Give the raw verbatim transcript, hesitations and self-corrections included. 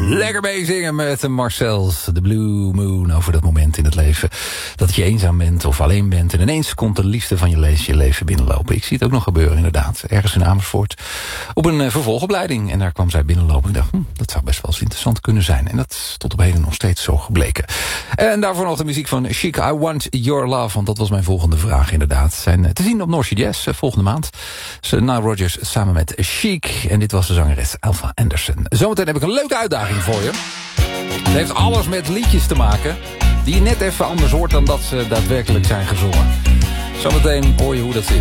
Lekker meezingen met Marcels, de Blue Moon, over dat moment in het leven dat je eenzaam bent of alleen bent en ineens komt de liefde van je leven, je leven binnenlopen. Ik zie het ook nog gebeuren inderdaad, ergens in Amersfoort op een uh, vervolgopleiding en daar kwam zij binnenlopen. Ik dacht, hm, dat zou best wel eens interessant kunnen zijn en dat is tot op heden nog steeds zo gebleken. En daarvoor nog de muziek van Chic, I Want Your Love, want dat was mijn volgende vraag inderdaad. Zijn uh, te zien op North Sea Jazz uh, volgende maand. Nile Rodgers samen met Chic en dit was de zangeres Alva Anderson. Zometeen heb ik een leuke uitdaging voor je. Het heeft alles met liedjes te maken die je net even anders hoort dan dat ze daadwerkelijk zijn gezongen. Zometeen hoor je hoe dat